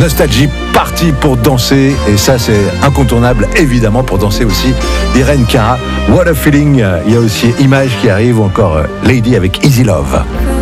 Nostalgie partie pour danser, et ça c'est incontournable évidemment pour danser aussi. Irene Cara, What a Feeling. Il y a aussi Image qui arrive, ou encore Lady avec Easy Love.